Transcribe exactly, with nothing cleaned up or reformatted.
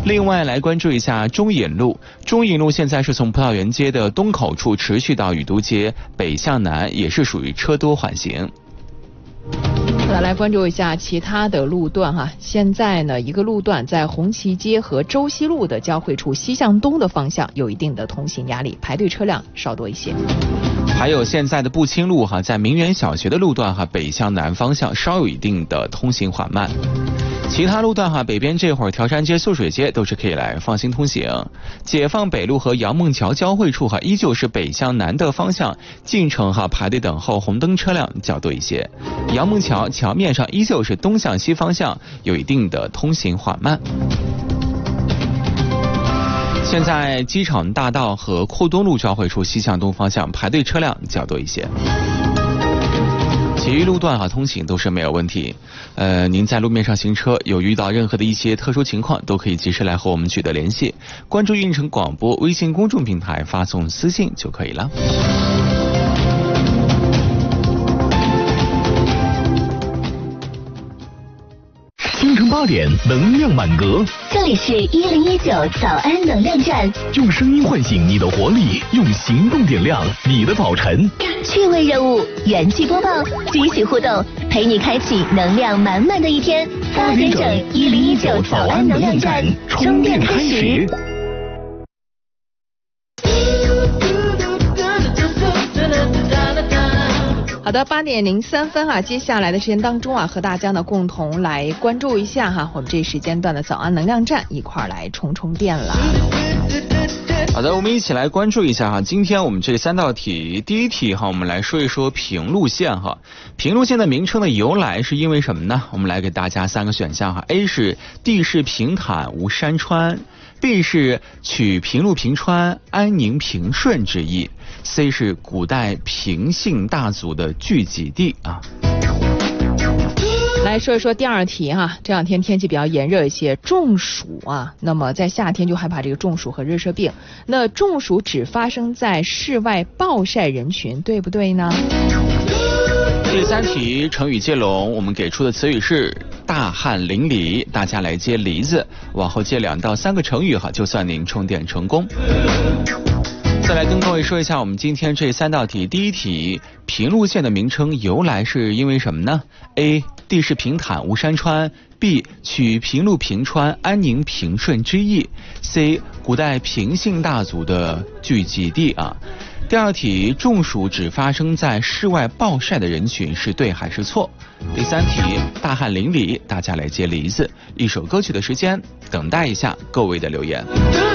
另外来关注一下中引路，中引路现在是从葡萄园街的东口处持续到雨都街北向南，也是属于车多缓行。 再来关注一下其他的路段哈，现在呢，一个路段在红旗街和周西路的交汇处西向东的方向有一定的通行压力，排队车辆稍多一些。 还有现在的步青路哈，在明园小学的路段哈，北向南方向稍有一定的通行缓慢。其他路段哈，北边这会儿条山街、素水街都是可以来放心通行。解放北路和杨孟桥交汇处哈，依旧是北向南的方向，进城哈排队等候红灯车辆较多一些。杨孟桥桥面上依旧是东向西方向，有一定的通行缓慢。现在机场大道和库东路交汇处西向东方向排队车辆较多一些。其余路段哈通行都是没有问题。呃，您在路面上行车有遇到任何的一些特殊情况，都可以及时来和我们取得联系。关注运城广播微信公众平台，发送私信就可以了。 清晨八点，能量满格。 这里是一零一九早安能量站， 用声音唤醒你的活力，用行动点亮你的早晨。 趣味任务，元气播报，惊喜互动，陪你开启能量满满的一天。八点整，一零一九早安能量站，充电开始。 好的，八点零三分啊，接下来的时间当中啊，和大家呢共同来关注一下哈，我们这时间段的早安能量站，一块儿来充充电啦。 好的，我们一起来关注一下哈，今天我们这三道题，第一题哈，我们来说一说平路线哈。平路线的名称的由来是因为什么呢？我们来给大家三个选项哈 ，A 是地势平坦无山川。B 是取平路平川安宁平顺之意 ，C 是古代平姓大族的聚集地啊。 来说一说第二题哈，这两天天气比较炎热一些，中暑啊，那么在夏天就害怕这个中暑和热射病。那中暑只发生在室外暴晒人群，对不对呢？ 第三题成语接龙，我们给出的词语是大汗淋漓，大家来接梨子，往后接两到三个成语哈，就算您充电成功。再来跟各位说一下我们今天这三道题。第一题，平路线的名称由来是因为什么呢？ A 地势平坦无山川， B 取平路平川安宁平顺之意， C 古代平姓大族的聚集地啊。第二题，中暑只发生在室外暴晒的人群是对还是错？第三题，大汗淋漓，大家来接梨子。一首歌曲的时间，等待一下各位的留言。